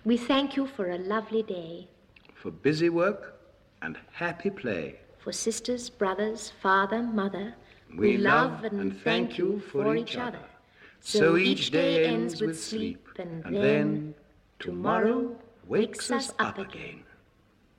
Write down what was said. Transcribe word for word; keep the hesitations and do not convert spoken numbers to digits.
We thank you for a lovely day. For busy work and happy play. For sisters, brothers, father, mother. We, we love and, and thank you for each other. So each day ends with sleep, and, and then tomorrow wakes us up again.